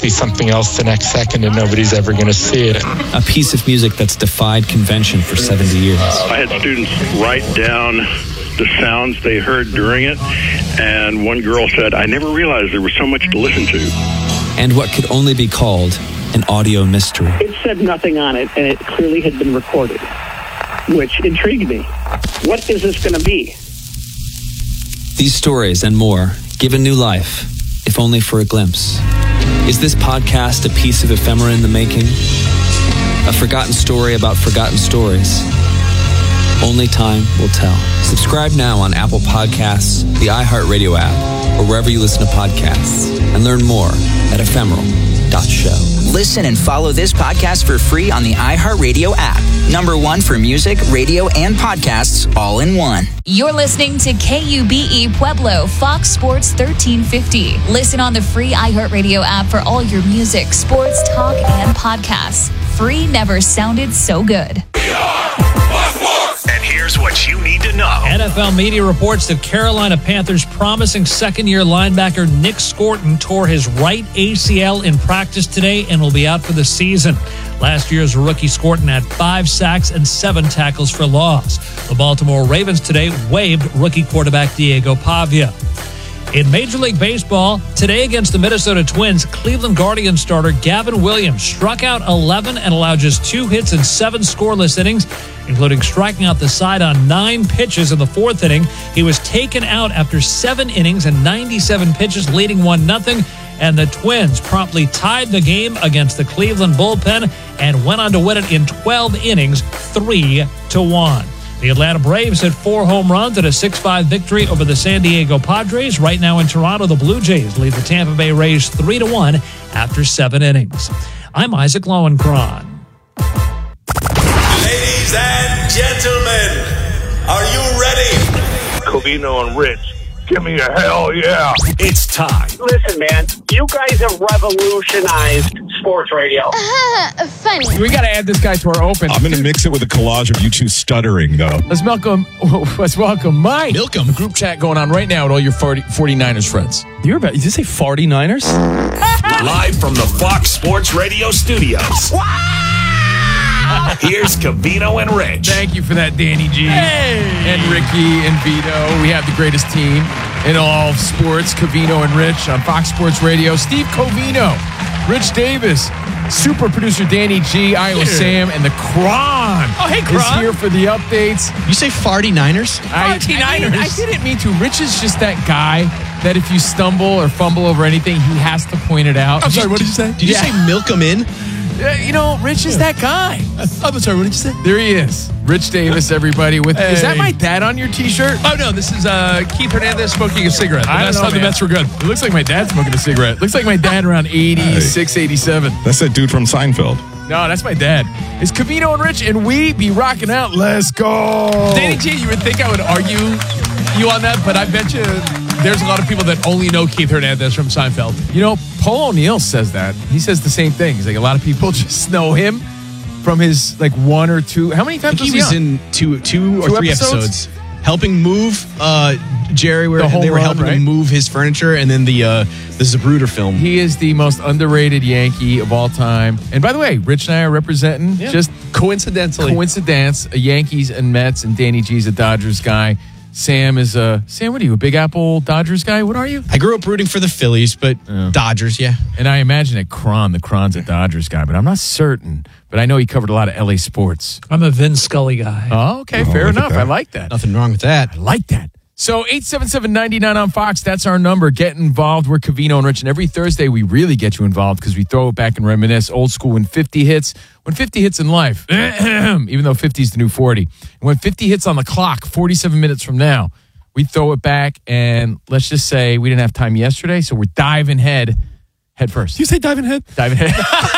be something else the next second and nobody's ever going to see it. A piece of music that's defied convention for 70 years. I had students write down the sounds they heard during it, and one girl said, I never realized there was so much to listen to. And what could only be called an audio mystery. It said nothing on it, and it clearly had been recorded, which intrigued me. What is this going to be? These stories and more given new life, if only for a glimpse. Is this podcast a piece of ephemera in the making? A forgotten story about forgotten stories? Only time will tell. Subscribe now on Apple Podcasts, the iHeartRadio app, or wherever you listen to podcasts, and learn more at ephemeral.show. Listen and follow this podcast for free on the iHeartRadio app. #1 for music, radio, and podcasts all in one. You're listening to KUBE Pueblo, Fox Sports 1350. Listen on the free iHeartRadio app for all your music, sports, talk, and podcasts. Free never sounded so good. And here's what you need to know. NFL media reports that Carolina Panthers promising second-year linebacker Nick Scorton tore his right ACL in practice today and will be out for the season. Last year's rookie Scorton had 5 sacks and 7 tackles for loss. The Baltimore Ravens today waived rookie quarterback Diego Pavia. In Major League Baseball, today against the Minnesota Twins, Cleveland Guardians starter Gavin Williams struck out 11 and allowed just 2 hits and 7 scoreless innings, including striking out the side on 9 pitches in the 4th inning. He was taken out after 7 innings and 97 pitches, leading 1-0, and the Twins promptly tied the game against the Cleveland bullpen and went on to win it in 12 innings, 3-1. The Atlanta Braves hit 4 home runs at a 6-5 victory over the San Diego Padres. Right now in Toronto, the Blue Jays lead the Tampa Bay Rays 3-1 after 7 innings. I'm Isaac Lowenkron. Ladies and gentlemen, are you ready? Covino and Rich, give me a hell yeah. It's time. Listen, man, you guys have revolutionized sports radio. Funny. We got to add this guy to our open. I'm going to mix it with a collage of you two stuttering, though. Let's welcome Mike. Milk 'em. A group chat going on right now with all your 49ers friends. Did you say 49ers? Live from the Fox Sports Radio studios. Here's Covino and Rich. Thank you for that, Danny G. And Ricky and Vito. We have the greatest team in all of sports, Covino and Rich on Fox Sports Radio. Steve Covino, Rich Davis, super producer Danny G, Iowa Sam, and the Kron. Oh, hey, Kron. Is here for the updates. You say 49ers? 49ers. I didn't mean to. Rich is just that guy that if you stumble or fumble over anything, he has to point it out. I'm sorry, what did you say? Did you say milk 'em in? Rich is that guy. I'm sorry, what did you say? There he is. Rich Davis, everybody. Is that my dad on your T-shirt? Oh, no, this is Keith Hernandez smoking a cigarette. I don't know, the Mets were good. It looks like my dad smoking a cigarette. Looks like my dad around 86, 87. That's that dude from Seinfeld. No, that's my dad. It's Covino and Rich, and we be rocking out. Let's go. Danny G, you would think I would argue you on that, but I bet you there's a lot of people that only know Keith Hernandez from Seinfeld. Paul O'Neill says that. He says the same thing. He's like, a lot of people just know him from his, 1 or 2. How many times he was in two or three episodes. Helping move Jerry, where they were helping him move his furniture, and then the Zapruder film. He is the most underrated Yankee of all time. And by the way, Rich and I are representing just coincidence, Yankees and Mets, and Danny G's a Dodgers guy. Sam is Sam, what are you, a Big Apple Dodgers guy? What are you? I grew up rooting for the Phillies, but Dodgers, yeah. And I imagine the Kron's a Dodgers guy, but I'm not certain. But I know he covered a lot of LA sports. I'm a Vin Scully guy. Oh, okay, fair enough. I like that. Nothing wrong with that. I like that. So 877-99 on Fox, that's our number. Get involved. We're Covino and Rich, and every Thursday we really get you involved because we throw it back and reminisce. Old school when 50 hits. When 50 hits in life, even though 50 is the new 40. And when 50 hits on the clock, 47 minutes from now, we throw it back, and let's just say we didn't have time yesterday, so we're diving head first. You say diving head? Diving head.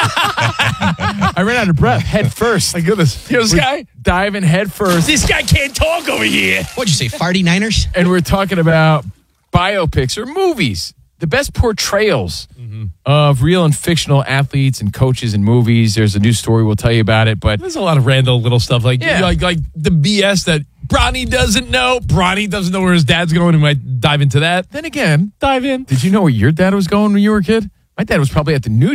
I ran out of breath. Head first. My goodness. Here's this guy. Diving head first. This guy can't talk over here. What'd you say, 49ers? And we're talking about biopics or movies. The best portrayals of real and fictional athletes and coaches in movies. There's a new story. We'll tell you about it. But there's a lot of random little stuff like the BS that Bronny doesn't know. Bronny doesn't know where his dad's going. He might dive into that. Then again, dive in. Did you know where your dad was going when you were a kid? My dad was probably at the nude